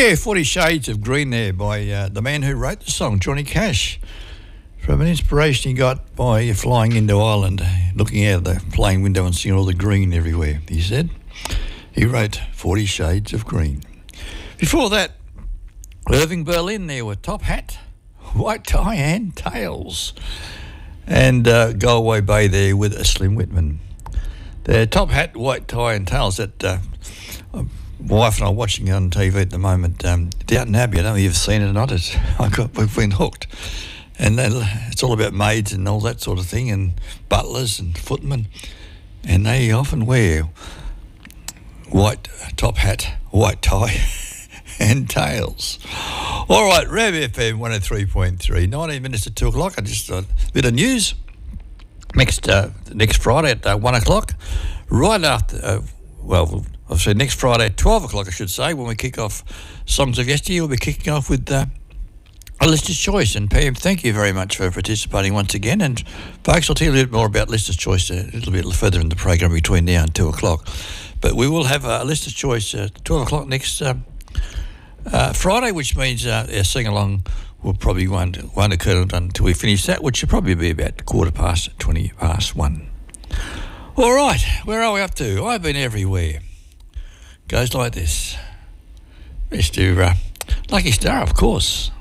Yeah, 40 Shades of Green there by the man who wrote the song, Johnny Cash. From an inspiration he got by flying into Ireland, looking out of the plane window and seeing all the green everywhere, he said. He wrote 40 Shades of Green. Before that, Irving Berlin there with Top Hat, White Tie and Tails. And Go Away Bay there with a Slim Whitman. The Top Hat, White Tie and Tails that my wife and I are watching on TV at the moment. Downton Abbey, I don't know if you've seen it or not. We've been hooked. And it's all about maids and all that sort of thing, and butlers and footmen. And they often wear white top hat, white tie and tails. All right, Rev FM 103.3, 19 minutes to 2 o'clock. I just a bit of news. Next Friday at 1 o'clock, right after, I've said next Friday at 12 o'clock, I should say, when we kick off Songs of Yesteryear, we'll be kicking off with a Listener's Choice. And Pam, thank you very much for participating once again. And folks, I'll tell you a little bit more about Listener's Choice a little bit further in the program between now and 2 o'clock. But we will have a Listener's Choice at 12 o'clock next Friday, which means our sing-along will probably won't occur until we finish that, which will probably be about 1:20 All right, where are we up to? I've been everywhere. Goes like this. Mr. Lucky Star, of course.